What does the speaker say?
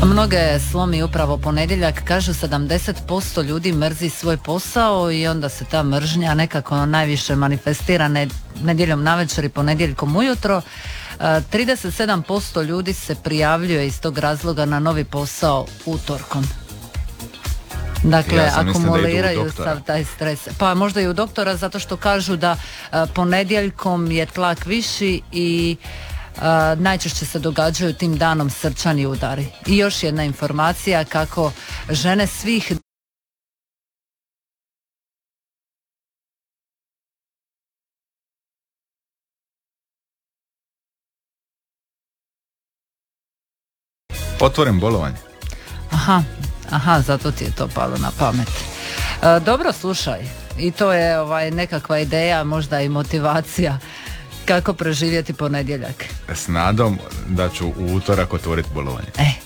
Mnoge slomi upravo ponedjeljak, kažu 70% ljudi mrzi svoj posao i onda se ta mržnja nekako najviše manifestira nedjeljom navečer i ponedjeljkom ujutro. 37% ljudi se prijavljuje iz tog razloga na novi posao utorkom. Dakle, akumuliraju sav taj stres. Pa možda i u doktora, zato što kažu da ponedjeljkom je tlak viši i najčešće se događaju tim danom srčani udari. I još jedna informacija kako žene svih otvoren bolovanje. Aha, zato ti je to palo na pamet. Dobro, slušaj, i to je nekakva ideja, možda i motivacija kako preživjeti ponedjeljak. S nadom da ću u utorak otvoriti bolovanje.